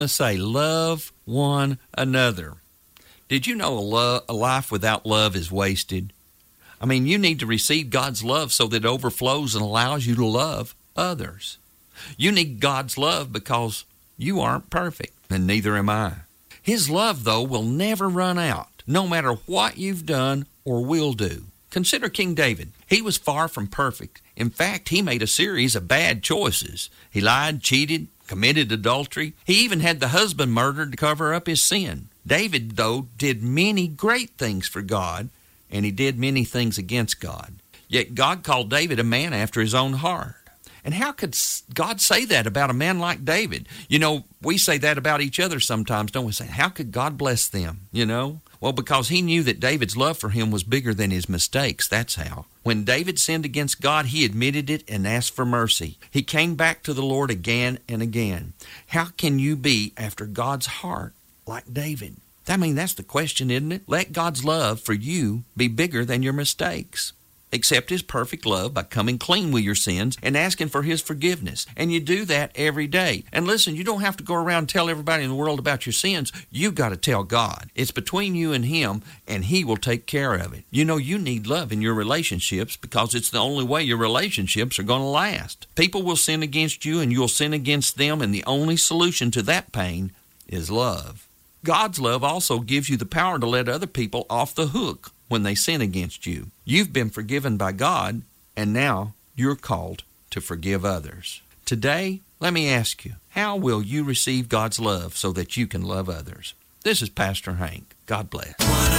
Let's say love one another. Did you know a life without love is wasted? I mean, you need to receive God's love so that it overflows and allows you to love others. You need God's love because you aren't perfect, and neither am I. His love, though, will never run out, no matter what you've done or will do. Consider King David. He was far from perfect. In fact, he made a series of bad choices. He lied, cheated, committed adultery. He even had the husband murdered to cover up his sin. David, though, did many great things for God, and he did many things against God. Yet God called David a man after his own heart. And how could God say that about a man like David? You know, we say that about each other sometimes, don't we? Say, how could God bless them, you know? Well, because he knew that David's love for him was bigger than his mistakes. That's how. When David sinned against God, he admitted it and asked for mercy. He came back to the Lord again and again. How can you be after God's heart like David? I mean, that's the question, isn't it? Let God's love for you be bigger than your mistakes. Accept his perfect love by coming clean with your sins and asking for his forgiveness. And you do that every day. And listen, you don't have to go around and tell everybody in the world about your sins. You've got to tell God. It's between you and him, and he will take care of it. You know, you need love in your relationships because it's the only way your relationships are going to last. People will sin against you, and you'll sin against them, and the only solution to that pain is love. God's love also gives you the power to let other people off the hook when they sin against you. You've been forgiven by God, and now you're called to forgive others. Today, let me ask you, how will you receive God's love so that you can love others? This is Pastor Hank. God bless.